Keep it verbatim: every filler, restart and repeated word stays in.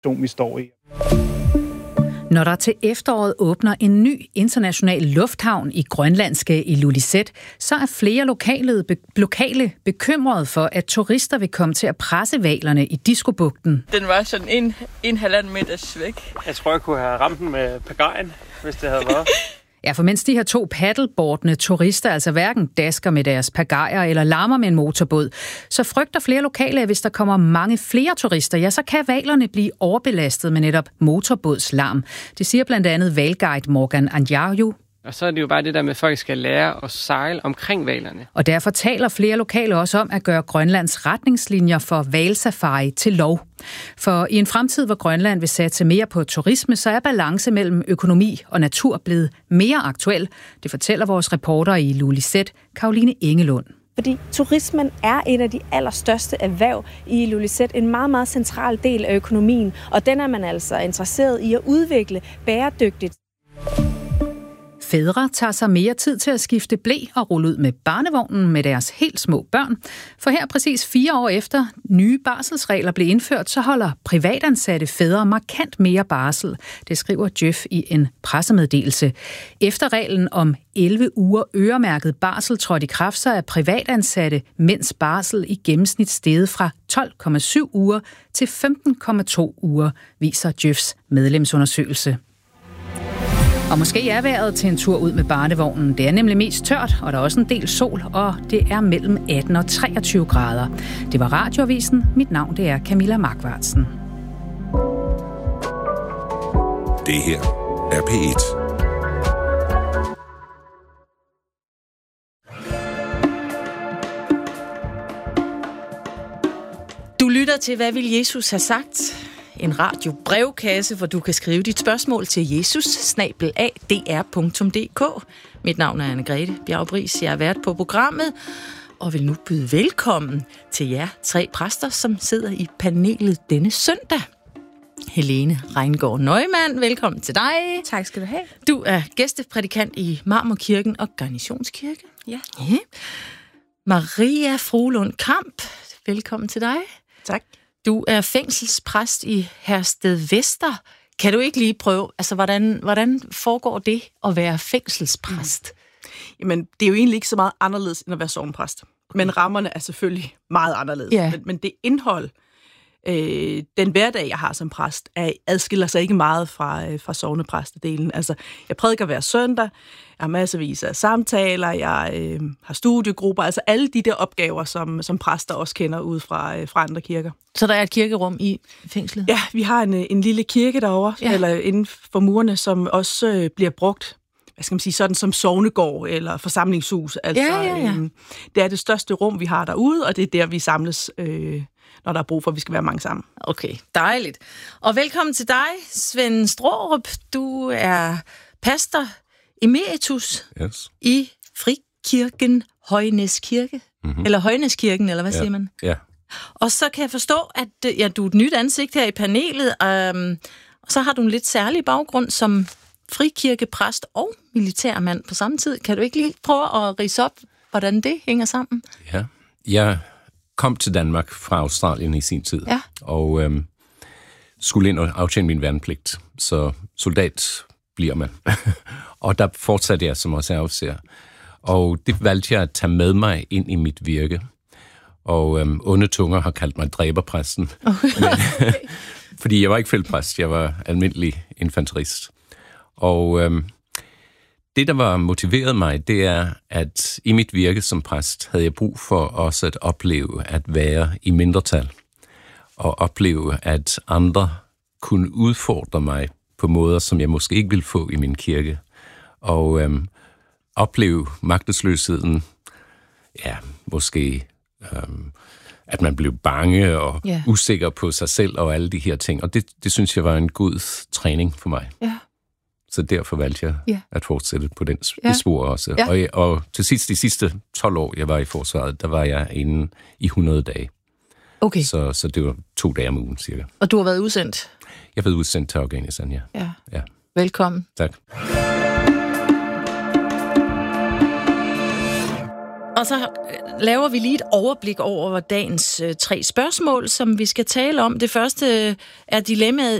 situation, vi står i. Når der til efteråret åbner en ny international lufthavn i grønlandske Ilulissat, så er flere lokale, be- lokale bekymrede for, at turister vil komme til at presse hvalerne i Diskobugten. Den var sådan en, en halvanden meters væk. Jeg tror, jeg kunne have ramt den med pagajen, hvis det havde været. Ja, for mens de her to paddleboardende turister altså hverken dasker med deres pagajer eller larmer med en motorbåd, så frygter flere lokale, at hvis der kommer mange flere turister, ja, så kan hvalerne blive overbelastet med netop motorbådslarm. Det siger blandt andet hvalguide Morgan Anjarju. Og så er det jo bare det der med, at folk skal lære at sejle omkring hvalerne. Og derfor taler flere lokale også om at gøre Grønlands retningslinjer for hvalsafari til lov. For i en fremtid, hvor Grønland vil satse mere på turisme, så er balance mellem økonomi og natur blevet mere aktuel. Det fortæller vores reporter i Ilulissat, Caroline Engelund. Fordi turismen er et af de allerstørste erhverv i Ilulissat, en meget, meget central del af økonomien, og den er man altså interesseret i at udvikle bæredygtigt. Fædre tager sig mere tid til at skifte ble og rulle ud med barnevognen med deres helt små børn. For her præcis fire år efter nye barselsregler blev indført, så holder privatansatte fædre markant mere barsel. Det skriver Djøf i en pressemeddelelse. Efter reglen om elleve uger øremærket barsel trådte i kraft, så er privatansatte mænds barsel i gennemsnit steget fra tolv komma syv uger til femten komma to uger, viser Djøfs medlemsundersøgelse. Og måske er vejret til en tur ud med barnevognen. Det er nemlig mest tørt, og der er også en del sol, og det er mellem atten og treogtyve grader. Det var Radioavisen. Mit navn det er Camilla Markvartsen. Det her er P et. Du lytter til, hvad vil Jesus have sagt? En radiobrevkasse, hvor du kan skrive dit spørgsmål til jesus snabel a d r punktum d k. Mit navn er Anne-Grethe Bjarup-Riis. Jeg er vært på programmet og vil nu byde velkommen til jer tre præster, som sidder i panelet denne søndag. Helene Reingård Neumann, velkommen til dig. Tak skal du have. Du er gæsteprædikant i Marmorkirken og Garnitionskirke. Ja. ja. Maria Frohlund Kamp, velkommen til dig. Tak. Du er fængselspræst i Hersted Vester. Kan du ikke lige prøve, altså hvordan, hvordan foregår det at være fængselspræst? Mm. Jamen, det er jo egentlig ikke så meget anderledes end at være sognepræst. Okay. Men rammerne er selvfølgelig meget anderledes. Ja. Men, men det indhold, øh, den hverdag, jeg har som præst, er, adskiller sig ikke meget fra, øh, fra sognepræstedelen. Altså, jeg prædiker hver søndag, jeg har masservis af samtaler, jeg øh, har studiegrupper, altså alle de der opgaver, som, som præster også kender ud fra, øh, fra andre kirker. Så der er et kirkerum i fængslet? Ja, vi har en, en lille kirke derovre, ja. Eller inden for murene, som også øh, bliver brugt, hvad skal man sige, sådan som sognegård eller forsamlingshus. Altså, ja, ja, ja. Øh, det er det største rum, vi har derude, og det er der, vi samles, øh, når der er brug for, at vi skal være mange sammen. Okay, dejligt. Og velkommen til dig, Svend Straarup. Du er pastor emeritus yes. i Frikirken Højnæskirke. Mm-hmm. Eller Højnæskirken, eller hvad ja. siger man? Ja. Og så kan jeg forstå, at ja, du er et nyt ansigt her i panelet, um, og så har du en lidt særlig baggrund som frikirkepræst og militærmand på samme tid. Kan du ikke lige prøve at ridse op, hvordan det hænger sammen? Ja, jeg kom til Danmark fra Australien i sin tid, ja. og øhm, skulle ind og aftjene min værnepligt. Så soldat bliver man. Og der fortsatte jeg som reserveofficer. Og det valgte jeg at tage med mig ind i mit virke. Og øhm, onde tunger har kaldt mig dræberpræsten. Okay. Men, fordi jeg var ikke feltpræst, jeg var almindelig infanterist. Og øhm, det, der var motiveret mig, det er, at i mit virke som præst havde jeg brug for også at opleve at være i mindretal. Og opleve, at andre kunne udfordre mig på måder, som jeg måske ikke ville få i min kirke. Og øhm, opleve magtesløsheden, ja, måske øhm, at man blev bange og yeah. usikker på sig selv og alle de her ting. Og det, det synes jeg var en god træning for mig. Yeah. Så derfor valgte jeg yeah. at fortsætte på den yeah. spor også. Yeah. Og, jeg, og til sidst, de sidste tolv år, jeg var i forsvaret, der var jeg inde i hundrede dage. Okay. Så, så det var to dage om ugen, cirka. Og du har været udsendt? Jeg har været udsendt til Afghanistan, ja. Ja. ja. Velkommen. Tak. Og så laver vi lige et overblik over dagens øh, tre spørgsmål, som vi skal tale om. Det første er dilemmaet